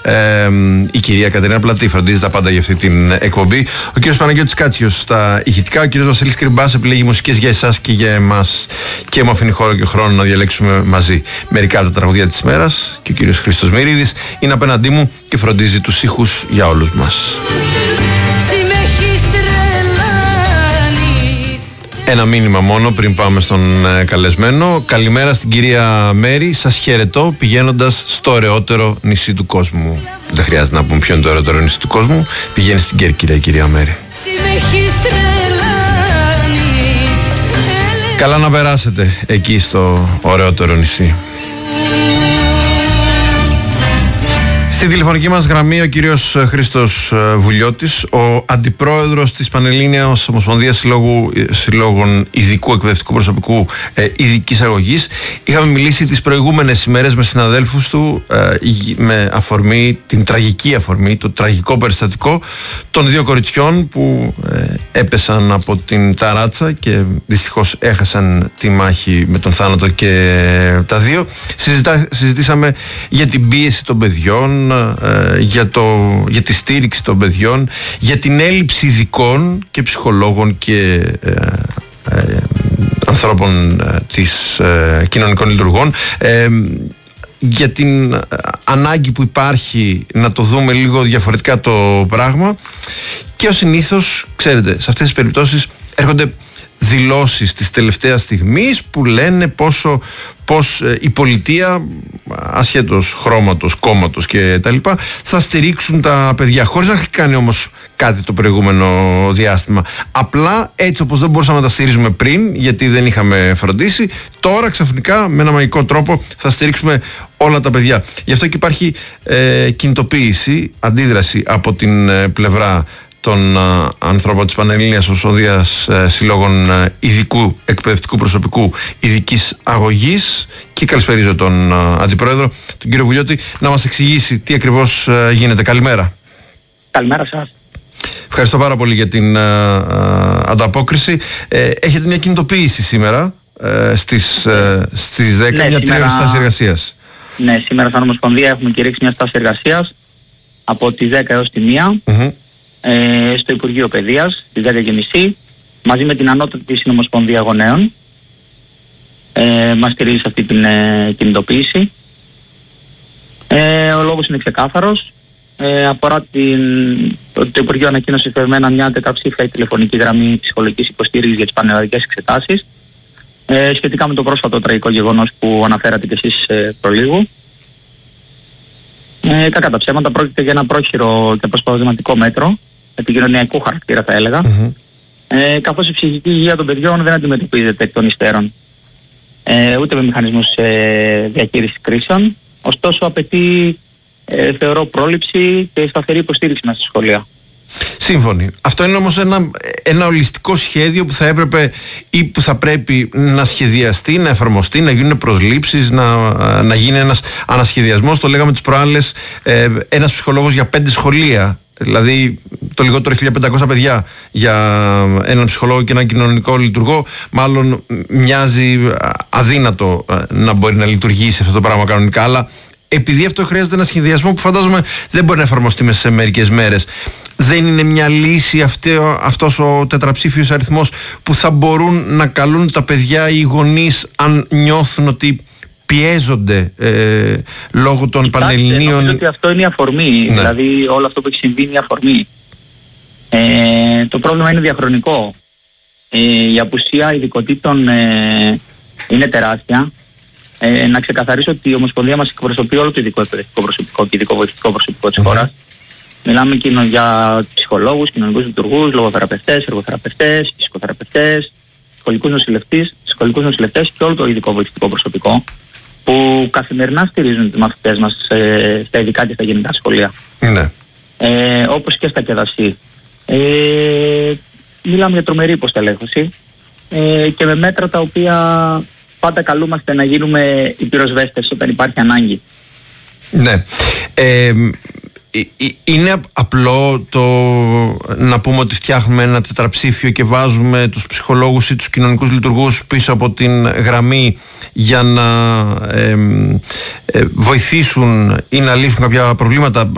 Η κυρία Κατερίνα Πλατή φροντίζει τα πάντα για αυτή την εκπομπή. Ο κύριος Παναγιώτης Κάτσιος στα ηχητικά. Ο κύριος Βασίλης Κρυμπάς επιλέγει μουσικές για εσάς και για εμάς και μου αφήνει χώρο και χρόνο να διαλέξουμε μαζί μερικά από τα τραγουδία της ημέρας. Και ο κύριος Χρήστος Μυρίδης είναι απέναντί μου και φροντίζει τους ήχους για όλους μας. Ένα μήνυμα μόνο πριν πάμε στον καλεσμένο. Καλημέρα στην κυρία Μέρη. Σας χαιρετώ πηγαίνοντας στο ωραιότερο νησί του κόσμου. Δεν χρειάζεται να πούμε ποιο είναι το ωραιότερο νησί του κόσμου. Πηγαίνει στην Κέρκυρα η κυρία Μέρη. Καλά να περάσετε εκεί στο ωραιότερο νησί. Στη τηλεφωνική μας γραμμή ο κύριος Χρήστος Βουλιώτης, ο αντιπρόεδρος της Πανελλήνιας Ομοσπονδίας Συλλόγων Ειδικού Εκπαιδευτικού Προσωπικού Ειδικής Αγωγής. Είχαμε μιλήσει τις προηγούμενες ημέρες με συναδέλφους του με αφορμή, την τραγική αφορμή, το τραγικό περιστατικό των δύο κοριτσιών που έπεσαν από την ταράτσα και δυστυχώς έχασαν τη μάχη με τον θάνατο και τα δύο. Συζητήσαμε για την πίεση των παιδιών, για τη στήριξη των παιδιών, για την έλλειψη ειδικών και ψυχολόγων και ανθρώπων της κοινωνικών λειτουργών, για την ανάγκη που υπάρχει να το δούμε λίγο διαφορετικά το πράγμα. Και ως συνήθως, ξέρετε, σε αυτές τις περιπτώσεις έρχονται δηλώσεις της τελευταίας στιγμής που λένε πως η πολιτεία, ασχέτως χρώματος, κόμματος και τα λοιπά, θα στηρίξουν τα παιδιά, χωρίς να έχει κάνει όμως κάτι το προηγούμενο διάστημα. Απλά έτσι όπως δεν μπορούσαμε να τα στηρίζουμε πριν, γιατί δεν είχαμε φροντίσει, τώρα ξαφνικά με ένα μαγικό τρόπο θα στηρίξουμε όλα τα παιδιά. Γι' αυτό και υπάρχει κινητοποίηση, αντίδραση από την πλευρά των ανθρώπων της Πανελλήνιας Ομοσπονδίας Συλλόγων Ειδικού Εκπαιδευτικού Προσωπικού Ειδικής Αγωγής, και καλησπερίζω τον Αντιπρόεδρο, τον κύριο Βουλιώτη, να μας εξηγήσει τι ακριβώς γίνεται. Καλημέρα. Καλημέρα σας. Ευχαριστώ πάρα πολύ για την ανταπόκριση. Έχετε μια κινητοποίηση σήμερα στις 10, μια τρίωρη στάση εργασίας. Ναι, σήμερα σαν Ομοσπονδία έχουμε κηρύξει μια στάση εργασίας από τις 10 έως τη 1. Στο Υπουργείο Παιδείας, στις 10:30, μαζί με την Ανώτατη Συνομοσπονδία Γονέων. Μας στηρίζει σε αυτή την κινητοποίηση. Ο λόγος είναι ξεκάθαρος. Αφορά το Υπουργείο ανακοίνωσε φευμένα μια τετραψήφια τηλεφωνική γραμμή ψυχολογικής υποστήριξης για τις πανελλαδικές εξετάσεις, σχετικά με το πρόσφατο τραγικό γεγονός που αναφέρατε κι εσείς προλίγου. Κακά τα ψέματα, πρόκειται για ένα πρόχειρο και προσπαθηματικό μέτρο, επικοινωνιακού χαρακτήρα θα έλεγα, καθώς η ψυχική υγεία των παιδιών δεν αντιμετωπίζεται εκ των υστέρων, ούτε με μηχανισμούς διαχείρισης κρίσεων, ωστόσο απαιτεί, θεωρώ, πρόληψη και σταθερή υποστήριξη μέσα στη σχολεία. Σύμφωνοι. Αυτό είναι όμως ένα ολιστικό σχέδιο που θα έπρεπε ή που θα πρέπει να σχεδιαστεί, να εφαρμοστεί, να γίνουν προσλήψεις, να γίνει ένας ανασχεδιασμός. Το λέγαμε τις προάλλες, ένας ψυχολόγος για 5 σχολεία. Δηλαδή το λιγότερο 1500 παιδιά για έναν ψυχολόγο και έναν κοινωνικό λειτουργό. Μάλλον μοιάζει αδύνατο να μπορεί να λειτουργήσει αυτό το πράγμα κανονικά, αλλά επειδή αυτό χρειάζεται ένα σχεδιασμό που φαντάζομαι δεν μπορεί να εφαρμοστεί μέσα σε μερικές μέρες. Δεν είναι μια λύση αυτός ο τετραψήφιος αριθμός που θα μπορούν να καλούν τα παιδιά οι γονείς αν νιώθουν ότι πιέζονται λόγω των πανελληνίων? Νομίζω ότι αυτό είναι η αφορμή, ναι. Δηλαδή όλο αυτό που έχει συμβεί είναι η αφορμή. Το πρόβλημα είναι διαχρονικό. Η απουσία ειδικοτήτων είναι τεράστια. Να ξεκαθαρίσω ότι η Ομοσπονδία μας εκπροσωπεί όλο το ειδικό εκπαιδευτικό προσωπικό και ειδικό βοηθητικό προσωπικό της χώρας. Μιλάμε για ψυχολόγους, κοινωνικούς λειτουργούς, λογοθεραπευτές, εργοθεραπευτές, φυσικοθεραπευτές, σχολικούς νοσηλευτές και όλο το ειδικό βοηθητικό προσωπικό που καθημερινά στηρίζουν τους μαθητές μας στα ειδικά και στα γενικά σχολεία. Ναι. Όπως και στα ΚΕΔΑΣΥ. Μιλάμε για τρομερή υποστελέχωση και με μέτρα τα οποία πάντα καλούμαστε να γίνουμε οι πυροσβέστες όταν υπάρχει ανάγκη. Ναι. Είναι απλό το να πούμε ότι φτιάχνουμε ένα τετραψήφιο και βάζουμε τους ψυχολόγους ή τους κοινωνικούς λειτουργούς πίσω από την γραμμή για να βοηθήσουν ή να λύσουν κάποια προβλήματα?